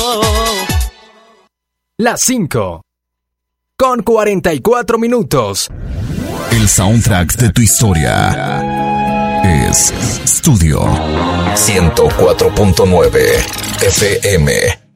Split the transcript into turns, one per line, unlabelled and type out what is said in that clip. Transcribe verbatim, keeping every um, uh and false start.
Las cinco, con cuarenta y cuatro minutos.
El soundtrack de tu historia es Studio ciento cuatro punto nueve F M.